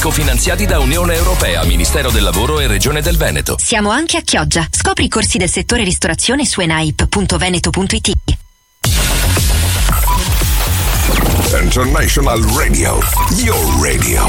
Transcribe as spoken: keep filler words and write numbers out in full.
cofinanziati da Unione Europea, Ministero del Lavoro e Regione del Veneto. Siamo anche a Chioggia. Scopri i corsi del settore ristorazione su enaip punto veneto punto it. International Radio, your radio.